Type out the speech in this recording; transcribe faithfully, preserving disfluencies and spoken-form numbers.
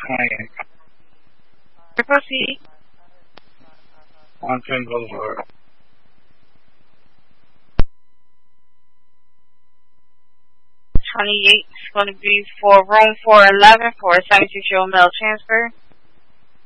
twenty-eight. Proceed. On Twin Boulevard. twenty-eight is going to be for room four eleven for a seventy-six year old male transfer.